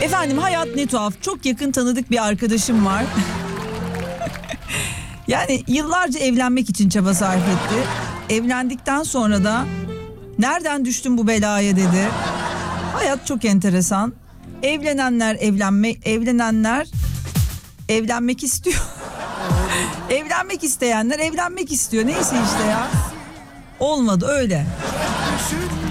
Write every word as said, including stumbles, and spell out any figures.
Efendim hayat ne tuhaf. Çok yakın tanıdık bir arkadaşım var. Yani yıllarca evlenmek için çaba sarf etti. Evlendikten sonra da nereden düştüm bu belaya dedi. Hayat çok enteresan. Evlenenler evlenme evlenenler evlenmek istiyor. Evlenmek isteyenler evlenmek istiyor. Neyse işte ya. Olmadı öyle.